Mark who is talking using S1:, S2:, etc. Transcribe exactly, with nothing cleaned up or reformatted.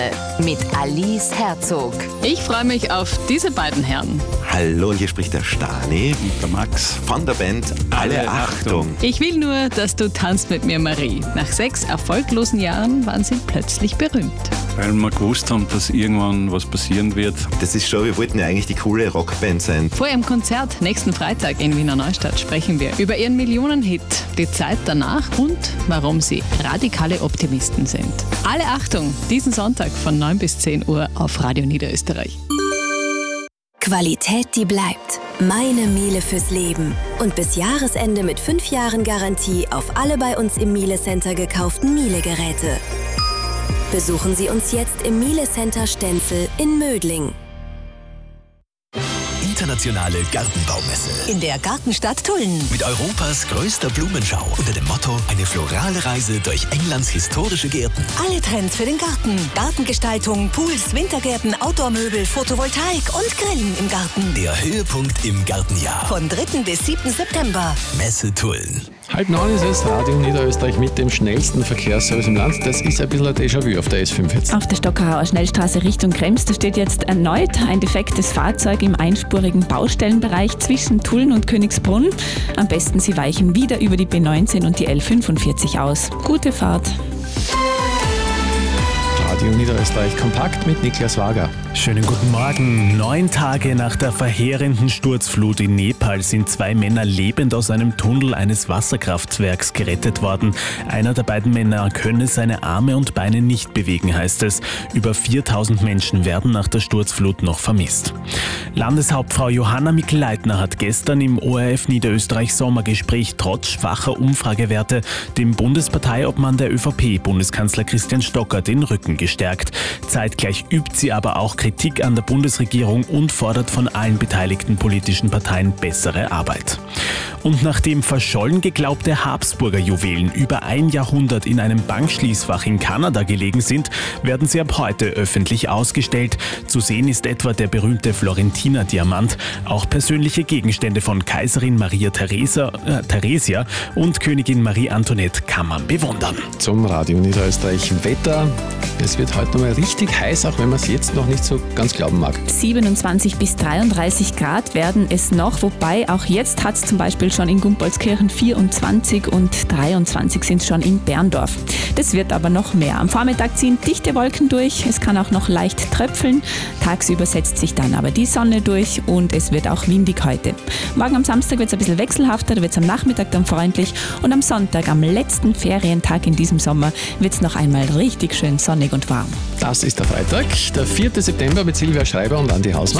S1: mit Alice Herzog.
S2: Ich freue mich auf diese beiden Herren.
S3: Hallo, hier spricht der Stani
S4: und der Max
S3: von der Band Alle Achtung.
S2: Ich will nur, dass du tanzt mit mir, Marie. Nach sechs erfolglosen Jahren waren sie plötzlich berühmt.
S4: Weil wir gewusst haben, dass irgendwann was passieren wird.
S3: Das ist schon, wir wollten ja eigentlich die coole Rockband sein.
S2: Vor ihrem Konzert nächsten Freitag in Wiener Neustadt sprechen wir über ihren Millionenhit, die Zeit danach und warum sie radikale Optimisten sind. Alle Achtung, diesen Sonntag von neun bis zehn Uhr auf Radio Niederösterreich.
S5: Qualität, die bleibt. Meine Miele fürs Leben. Und bis Jahresende mit fünf Jahren Garantie auf alle bei uns im Miele Center gekauften Miele-Geräte. Besuchen Sie uns jetzt im Miele Center Stenzel in Mödling.
S6: Internationale Gartenbaumesse.
S7: In der Gartenstadt Tulln.
S6: Mit Europas größter Blumenschau. Unter dem Motto: eine florale Reise durch Englands historische Gärten.
S7: Alle Trends für den Garten. Gartengestaltung, Pools, Wintergärten, Outdoor-Möbel, Photovoltaik und Grillen im Garten.
S6: Der Höhepunkt im Gartenjahr.
S7: Von dritten bis siebten September.
S6: Messe Tulln.
S8: Halb neun ist es, Radio Niederösterreich mit dem schnellsten Verkehrsservice im Land. Das ist ein bisschen ein Déjà-vu auf der S fünfundvierzig.
S9: Auf der Stockerauer Schnellstraße Richtung Krems, da steht jetzt erneut ein defektes Fahrzeug im einspurigen Baustellenbereich zwischen Tulln und Königsbrunn. Am besten Sie weichen wieder über die B neunzehn und die L fünfundvierzig aus. Gute Fahrt.
S8: Radio Niederösterreich kompakt mit Niklas Wager.
S10: Schönen guten Morgen. Neun Tage nach der verheerenden Sturzflut in Nepal sind zwei Männer lebend aus einem Tunnel eines Wasserkraftwerks gerettet worden. Einer der beiden Männer könne seine Arme und Beine nicht bewegen, heißt es. Über viertausend Menschen werden nach der Sturzflut noch vermisst. Landeshauptfrau Johanna Mikl-Leitner hat gestern im O R F Niederösterreich Sommergespräch trotz schwacher Umfragewerte dem Bundesparteiobmann der ÖVP, Bundeskanzler Christian Stocker, den Rücken gestärkt. Zeitgleich übt sie aber auch Kritik an der Bundesregierung und fordert von allen beteiligten politischen Parteien bessere Arbeit. Und nachdem verschollen geglaubte Habsburger Juwelen über ein Jahrhundert in einem Bankschließfach in Kanada gelegen sind, werden sie ab heute öffentlich ausgestellt. Zu sehen ist etwa der berühmte Florentiner-Diamant. Auch persönliche Gegenstände von Kaiserin Maria Theresa, äh, Theresia und Königin Marie Antoinette kann man bewundern.
S8: Zum Radio Niederösterreich Wetter. Es wird heute noch mal richtig heiß, auch wenn man es jetzt noch nicht so ganz glauben mag.
S9: siebenundzwanzig bis dreiunddreißig Grad werden es noch, wobei auch jetzt hat es zum Beispiel schon in Gumpoldskirchen vierundzwanzig und dreiundzwanzig sind es schon in Berndorf. Das wird aber noch mehr. Am Vormittag ziehen dichte Wolken durch, es kann auch noch leicht tröpfeln. Tagsüber setzt sich dann aber die Sonne durch und es wird auch windig heute. Morgen am Samstag wird es ein bisschen wechselhafter, da wird es am Nachmittag dann freundlich und am Sonntag, am letzten Ferientag in diesem Sommer, wird es noch einmal richtig schön sonnig und warm.
S8: Das ist der Freitag, der vierte September mit Silvia Schreiber und Andi Hausmann.